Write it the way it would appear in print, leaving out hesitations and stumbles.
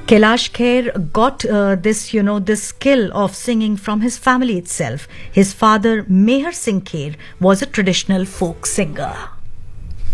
Kailash Kher got this skill of singing from his family itself. His father, Meher Singh Kher, was a traditional folk singer.